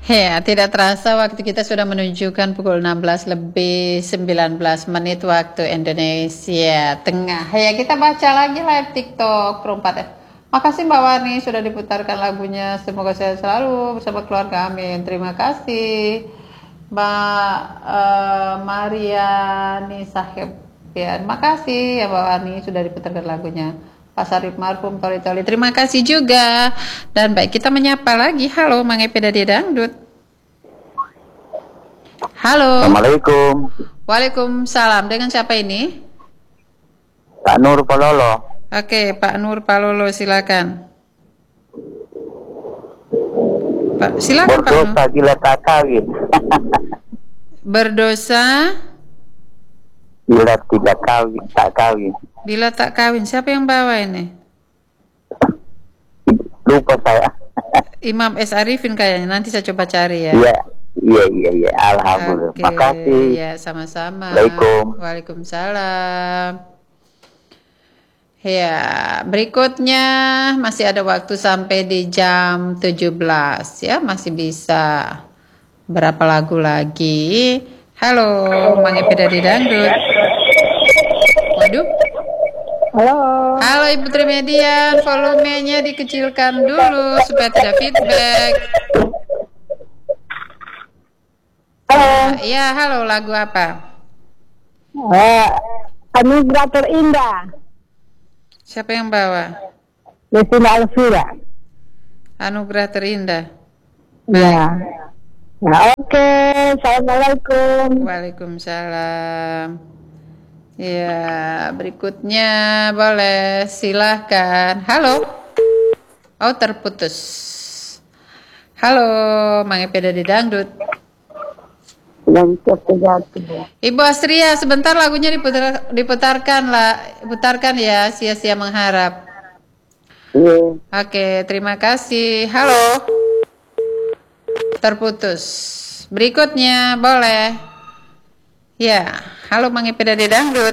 Ya, tidak terasa waktu kita sudah menunjukkan pukul 16 lebih 19 menit waktu Indonesia Tengah. Ya, kita baca lagi live TikTok perempat ya. Makasih Mbak Wani sudah diputarkan lagunya. Semoga sehat selalu bersama keluarga. Amin. Terima kasih Mbak Mariani Sahib. Ya, makasih ya Mbak Wani sudah diputarkan lagunya. Pak Sarip Marhum Toli Toli. Terima kasih juga. Dan baik kita menyapa lagi. Halo Mang Epe Dadi Dangdut. Halo. Assalamualaikum. Waalaikumsalam. Dengan siapa ini? Pak Nur Pololo. Oke, Pak Nur Palolo silakan. Pak, silakan Pak Nur. Berdosa bila tak kawin. Berdosa Bila tidak kawin, tak kawin. bila tak kawin. Siapa yang bawa ini? Lupa saya. Imam S. Arifin kayaknya. Nanti saya coba cari ya. Iya. Alhamdulillah. Oke, Makasih. ya sama-sama. Waalaikumsalam. Waalaikumsalam. Ya, berikutnya masih ada waktu sampai di jam 17 ya, masih bisa berapa lagu lagi. Halo, Mang Epe Dadi Dangdut. Waduh. Halo. Halo Ibu Trimedian, volumenya dikecilkan dulu supaya tidak feedback. Halo. Ya, halo, lagu apa? Anugerah Terindah. Siapa yang bawa? Desina Alfira. Anugerah Terindah. Ya. Nah, oke. Assalamualaikum. Waalaikumsalam. Ya, berikutnya boleh silahkan. Halo. Oh, terputus. Halo, Mang Epe Dadi Dangdut. Ibu Astria, sebentar lagunya diputarkan ya, sia-sia mengharap. Oke, terima kasih. Halo. Terputus. Berikutnya boleh. Ya, halo Mang Epe Dadi Dangdut.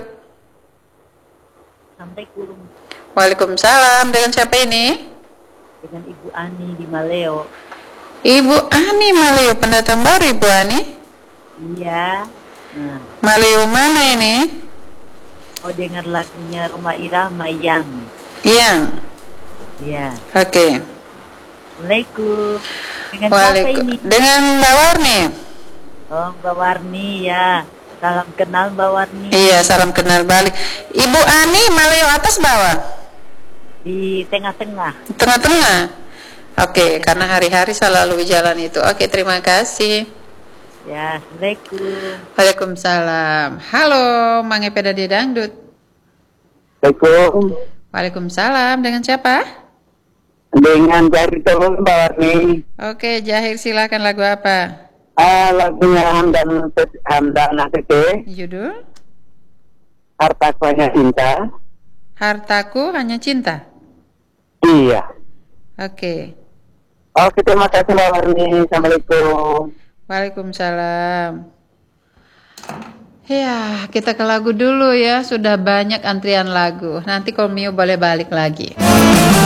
Waalaikumsalam. Dengan siapa ini? Dengan Ibu Ani di Maleo. Ibu Ani Maleo, pendatang baru Ibu Ani? Iya. Nah, Maleo mana ini? mau dengar lagunya Roma Irama yang. Yang. Iya. Oke. Assalamualaikum. Dengan siapa ini? Dengan Mbak Warni. Oh, Mbak Warni ya. Salam kenal Mbak Warni. Iya, salam kenal balik. Ibu Ani Maleo atas bawah? Di tengah-tengah. Tengah-tengah. Oke, karena hari-hari selalu jalan itu. Oke, terima kasih. Ya, Assalamualaikum. Waalaikumsalam. Halo, Mang Epe Dadi Dangdut. Assalamualaikum. Waalaikumsalam. Dengan siapa? Dengan Jahir Tolong Mbak Warni. Oke, Jahir silakan lagu apa? Lagunya Hamdan ATT. Judul? Hartaku Hanya Cinta. Hartaku Hanya Cinta. Iya. Oke. Oke, terima kasih Mbak Warni. Assalamualaikum. Waalaikumsalam. Ya, kita ke lagu dulu ya. Sudah banyak antrian lagu. Nanti kalau Mio boleh balik lagi.